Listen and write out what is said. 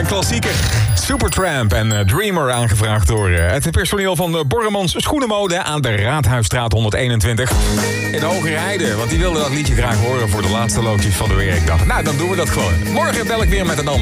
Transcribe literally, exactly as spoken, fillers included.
een klassieker. Supertramp en uh, Dreamer aangevraagd door uh, het personeel van de Borremans Schoenenmode aan de Raadhuisstraat honderdeenentwintig in Hogerheide. Want die wilde dat liedje graag horen voor de laatste loodjes van de week. Ik dacht, nou, dan doen we dat gewoon. Morgen bel ik weer met een ander.